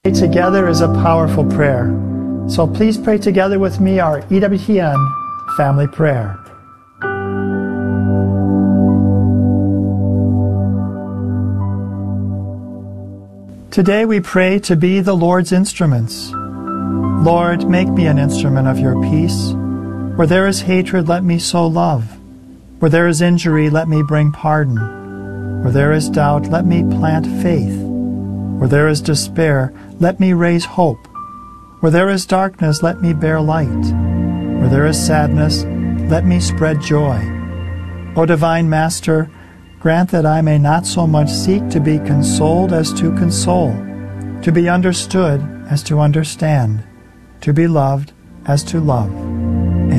Together is a powerful prayer. So please pray together with me our EWTN family prayer. Today we pray to be the Lord's instruments. Lord, make me an instrument of your peace. Where there is hatred, let me sow love. Where there is injury, let me bring pardon. Where there is doubt, let me plant faith. Where there is despair, let me raise hope. Where there is darkness, let me bear light. Where there is sadness, let me spread joy. O divine Master, grant that I may not so much seek to be consoled as to console, to be understood as to understand, to be loved as to love.